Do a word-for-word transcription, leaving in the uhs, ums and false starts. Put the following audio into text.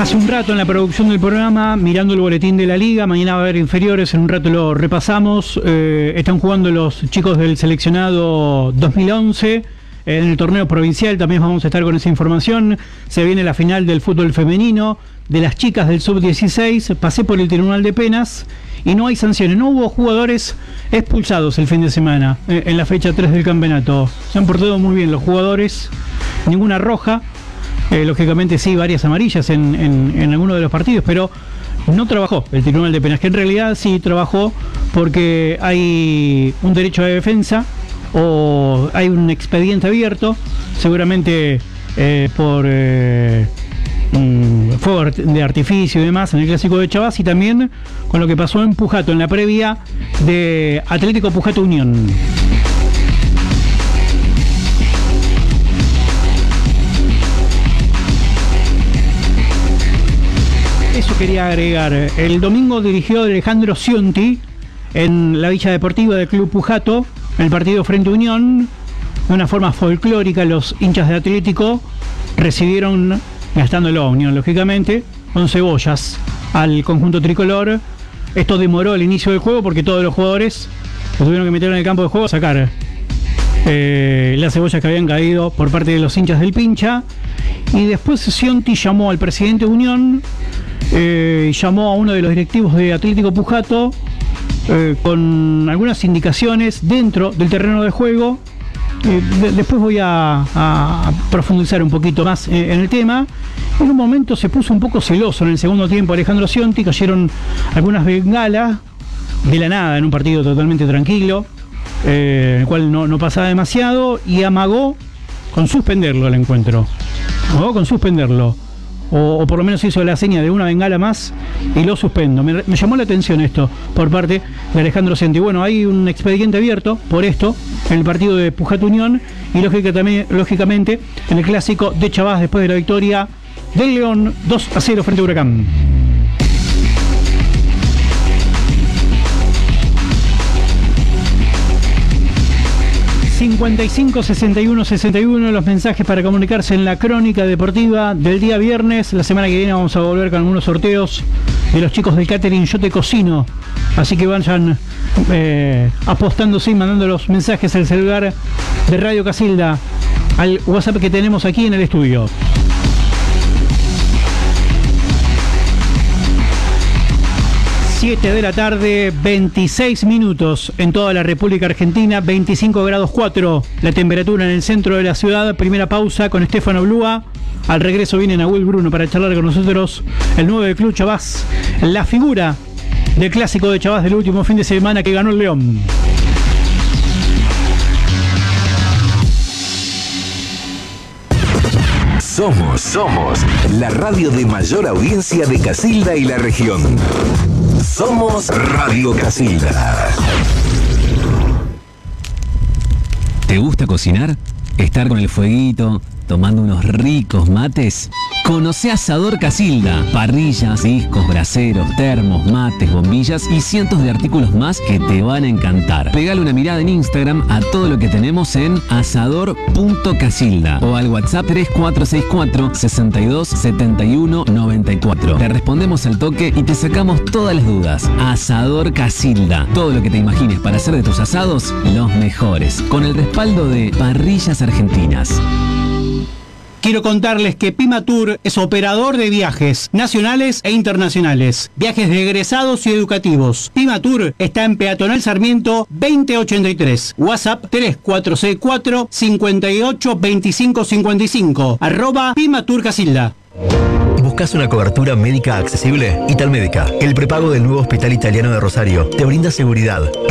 Hace un rato en la producción del programa, mirando el boletín de la liga, mañana va a haber inferiores, en un rato lo repasamos. Eh, están jugando los chicos del seleccionado dos mil once en el torneo provincial, también vamos a estar con esa información. Se viene la final del fútbol femenino, de las chicas del sub dieciséis, pasé por el Tribunal de Penas y no hay sanciones, no hubo jugadores expulsados el fin de semana, eh, en la fecha tres del campeonato. Se han portado muy bien los jugadores, ninguna roja. Eh, lógicamente sí, varias amarillas en, en, en algunos de los partidos, pero no trabajó el Tribunal de Penas, que en realidad sí trabajó porque hay un derecho de defensa o hay un expediente abierto, seguramente eh, por eh, um, fuego de artificio y demás en el clásico de Chavás, y también con lo que pasó en Pujato, en la previa de Atlético Pujato Unión. Eso quería agregar. El domingo dirigió Alejandro Scionti en la Villa Deportiva del Club Pujato, en el partido frente a Unión. De una forma folclórica, los hinchas de Atlético recibieron, gastándolo a Unión lógicamente, con cebollas al conjunto tricolor. Esto demoró el inicio del juego porque todos los jugadores se tuvieron que meter en el campo de juego a sacar eh, las cebollas que habían caído por parte de los hinchas del Pincha. Y después Scionti llamó al presidente de Unión, eh, llamó a uno de los directivos de Atlético Pujato eh, con algunas indicaciones dentro del terreno de juego. Eh, de, después voy a, a profundizar un poquito más eh, en el tema. En un momento se puso un poco celoso en el segundo tiempo Alejandro Scionti, cayeron algunas bengalas de la nada en un partido totalmente tranquilo, eh, en el cual no, no pasaba demasiado, y amagó con suspenderlo el encuentro. Amagó con suspenderlo. O, o por lo menos hizo la seña de una bengala más y lo suspendo. Me, me llamó la atención esto por parte de Alejandro Scionti. Bueno, hay un expediente abierto por esto en el partido de Pujato Unión y lógica, también, lógicamente en el clásico de Chavás después de la victoria del León dos a cero frente a Huracán. cincuenta y cinco, sesenta y uno, sesenta y uno los mensajes para comunicarse en la crónica deportiva del día viernes. La semana que viene vamos a volver con algunos sorteos de los chicos del catering Yo Te Cocino, así que vayan eh, apostándose y mandando los mensajes al celular de Radio Casilda al WhatsApp que tenemos aquí en el estudio. siete de la tarde, veintiséis minutos en toda la República Argentina, veinticinco grados cuatro la temperatura en el centro de la ciudad. Primera pausa con Estefano Blúa. Al regreso viene Nahuel Bruno para charlar con nosotros el nueve de Club Chavás, la figura del clásico de Chavás del último fin de semana que ganó el León. Somos, somos la radio de mayor audiencia de Casilda y la región. Somos Radio Casilda. ¿Te gusta cocinar? ¿Estar con el fueguito, tomando unos ricos mates? Conoce Asador Casilda. Parrillas, discos, braseros, termos, mates, bombillas y cientos de artículos más que te van a encantar. Pegale una mirada en Instagram a todo lo que tenemos en asador punto casilda o al WhatsApp tres cuatro seis cuatro, seis dos, siete uno, nueve cuatro. Te respondemos al toque y te sacamos todas las dudas. Asador Casilda. Todo lo que te imagines para hacer de tus asados los mejores. Con el respaldo de Parrillas Argentinas. Quiero contarles que Pimatur es operador de viajes nacionales e internacionales, viajes de egresados y educativos. Pimatur está en Peatonal Sarmiento veinte ochenta y tres, WhatsApp tres cuatro seis cuatro, cinco ocho, dos cinco cinco cinco, arroba Pimatur Casilda. ¿Buscas una cobertura médica accesible? Italmédica, el prepago del nuevo Hospital Italiano de Rosario, te brinda seguridad,